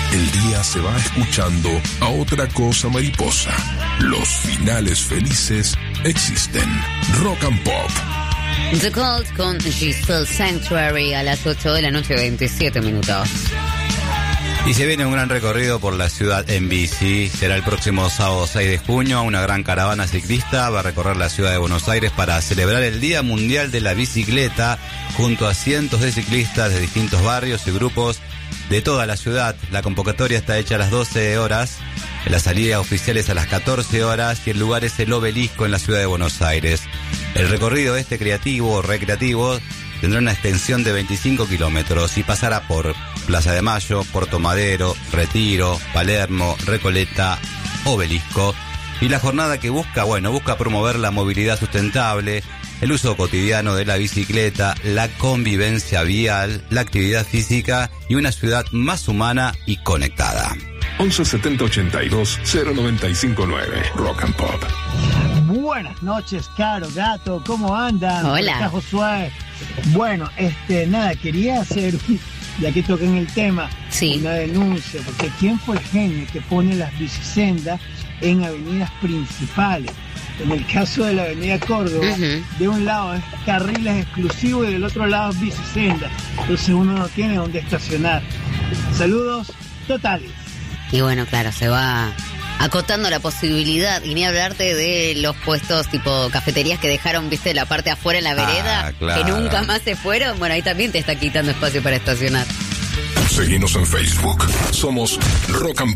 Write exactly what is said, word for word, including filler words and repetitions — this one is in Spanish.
el día se va escuchando a otra cosa mariposa. Los finales felices existen. Rock and Pop. The Cult con Giselle Sanctuary a las ocho de la noche, veintisiete minutos. Y se viene un gran recorrido por la ciudad en bici. Será el próximo sábado seis de junio. Una gran caravana ciclista va a recorrer la ciudad de Buenos Aires para celebrar el Día Mundial de la Bicicleta junto a cientos de ciclistas de distintos barrios y grupos de toda la ciudad. La convocatoria está hecha a las doce horas. La salida oficial es a las catorce horas y el lugar es el Obelisco en la ciudad de Buenos Aires. El recorrido este creativo o recreativo tendrá una extensión de veinticinco kilómetros y pasará por Plaza de Mayo, Puerto Madero, Retiro, Palermo, Recoleta, Obelisco. Y la jornada que busca, bueno, busca promover la movilidad sustentable, el uso cotidiano de la bicicleta, la convivencia vial, la actividad física y una ciudad más humana y conectada. once setenta ochenta y dos cero noventa y cinco nueve Rock and Pop. Buenas noches, Caro, Gato, ¿cómo andan? Hola. Acá Josué. Bueno, este, nada, quería hacer, ya que toquen el tema, sí, una denuncia, porque ¿quién fue el genio que pone las bicisendas en avenidas principales? En el caso de la avenida Córdoba, uh-huh, de un lado es carriles exclusivos y del otro lado es bicisendas. Entonces uno no tiene dónde estacionar. Saludos totales. Y bueno, claro, se va acotando la posibilidad, y ni hablarte de los puestos tipo cafeterías que dejaron, viste, la parte afuera en la vereda, ah, claro, que nunca más se fueron. Bueno, ahí también te está quitando espacio para estacionar. Seguinos en Facebook. Somos Rock and Pop.